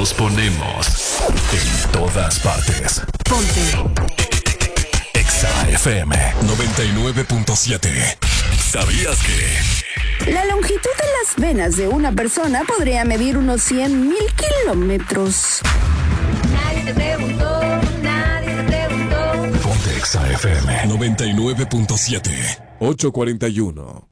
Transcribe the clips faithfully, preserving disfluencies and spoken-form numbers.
Nos ponemos en todas partes. Ponte Exa F M noventa y nueve punto siete. ¿Sabías que? la longitud de las venas de una persona podría medir unos cien mil kilómetros? Nadie te preguntó, nadie te preguntó. Ponte Exa F M noventa y nueve punto siete. ocho cuarenta y uno.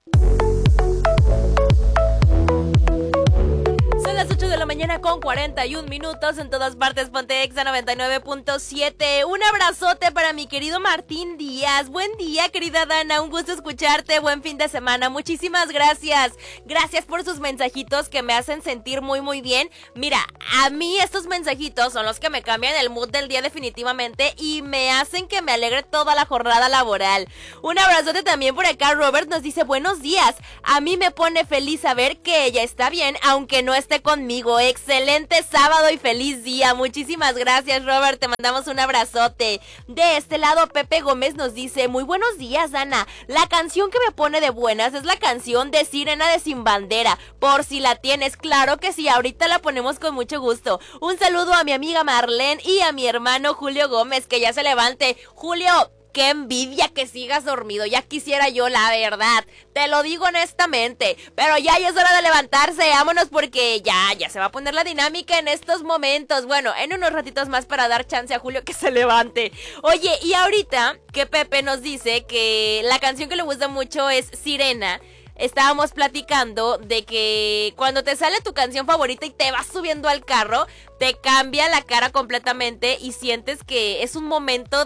Mañana con cuarenta y un minutos en todas partes. Ponte Exa noventa y nueve punto siete. Un abrazote para mi querido Martín Díaz. Buen día, querida Dana, un gusto escucharte. Buen fin de semana, muchísimas gracias. Gracias por sus mensajitos que me hacen sentir muy muy bien. Mira, a mí estos mensajitos son los que me cambian el mood del día definitivamente y me hacen que me alegre toda la jornada laboral. Un abrazote también por acá. Robert nos dice buenos días. A mí me pone feliz saber que ella está bien aunque no esté conmigo. Excelente sábado y feliz día. Muchísimas gracias, Robert. Te mandamos un abrazote. De este lado, Pepe Gómez nos dice: muy buenos días, Ana. La canción que me pone de buenas es la canción de Sirena de Sin Bandera. Por si la tienes, claro que sí. Ahorita la ponemos con mucho gusto. Un saludo a mi amiga Marlene y a mi hermano Julio Gómez, que ya se levante. Julio, qué envidia que sigas dormido, ya quisiera yo, la verdad, te lo digo honestamente, pero ya, ya es hora de levantarse, vámonos porque ya, ya se va a poner la dinámica en estos momentos, bueno, en unos ratitos más para dar chance a Julio que se levante. Oye, y ahorita que Pepe nos dice que la canción que le gusta mucho es Sirena, estábamos platicando de que cuando te sale tu canción favorita y te vas subiendo al carro, te cambia la cara completamente y sientes que es un momento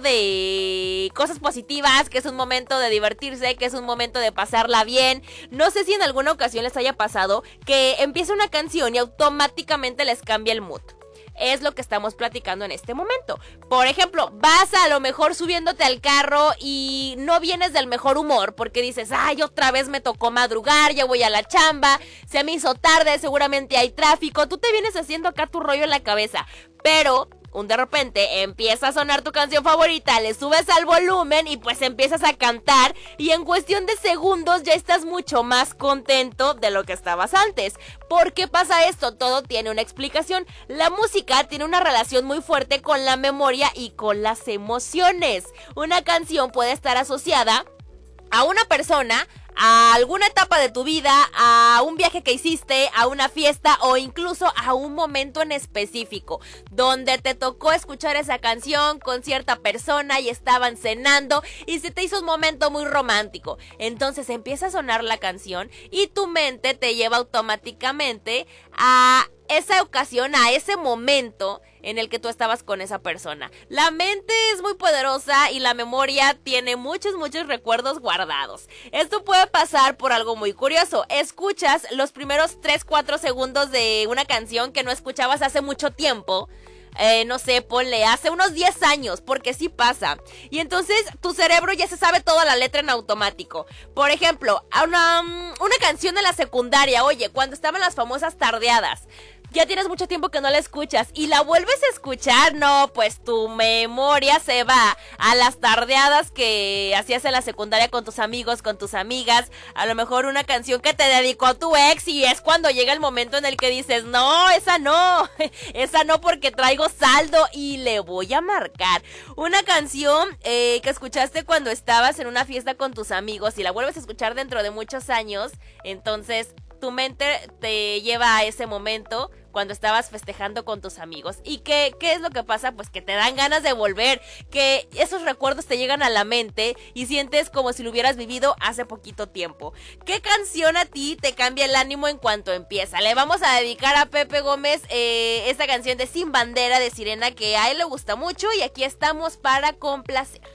de cosas positivas, que es un momento de divertirse, que es un momento de pasarla bien. No sé si en alguna ocasión les haya pasado que empieza una canción y automáticamente les cambia el mood. Es lo que estamos platicando en este momento. Por ejemplo, vas a lo mejor subiéndote al carro y no vienes del mejor humor porque dices, ay, otra vez me tocó madrugar, ya voy a la chamba, se me hizo tarde, seguramente hay tráfico. Tú te vienes haciendo acá tu rollo en la cabeza, pero un de repente empieza a sonar tu canción favorita, le subes al volumen y pues empiezas a cantar y en cuestión de segundos ya estás mucho más contento de lo que estabas antes. ¿Por qué pasa esto? Todo tiene una explicación. La música tiene una relación muy fuerte con la memoria y con las emociones. Una canción puede estar asociada a una persona, a alguna etapa de tu vida, a un viaje que hiciste, a una fiesta o incluso a un momento en específico donde te tocó escuchar esa canción con cierta persona y estaban cenando y se te hizo un momento muy romántico. Entonces empieza a sonar la canción y tu mente te lleva automáticamente a esa ocasión, a ese momento en el que tú estabas con esa persona. La mente es muy poderosa y la memoria tiene muchos, muchos recuerdos guardados. Esto puede pasar por algo muy curioso. Escuchas los primeros tres, cuatro segundos de una canción que no escuchabas hace mucho tiempo. Eh, no sé, ponle, hace unos diez años, porque sí pasa. Y entonces tu cerebro ya se sabe toda la letra en automático. Por ejemplo, una, una canción de la secundaria, oye, cuando estaban las famosas tardeadas. Ya tienes mucho tiempo que no la escuchas y la vuelves a escuchar, no, pues tu memoria se va a las tardeadas que hacías en la secundaria con tus amigos, con tus amigas, a lo mejor una canción que te dedicó tu ex y es cuando llega el momento en el que dices, no, esa no, esa no porque traigo saldo y le voy a marcar. Una canción eh, que escuchaste cuando estabas en una fiesta con tus amigos y la vuelves a escuchar dentro de muchos años, entonces tu mente te lleva a ese momento cuando estabas festejando con tus amigos. ¿Y qué, qué es lo que pasa? Pues que te dan ganas de volver, que esos recuerdos te llegan a la mente y sientes como si lo hubieras vivido hace poquito tiempo. ¿Qué canción a ti te cambia el ánimo en cuanto empieza? Le vamos a dedicar a Pepe Gómez eh, esta canción de Sin Bandera de Sirena que a él le gusta mucho y aquí estamos para complacer.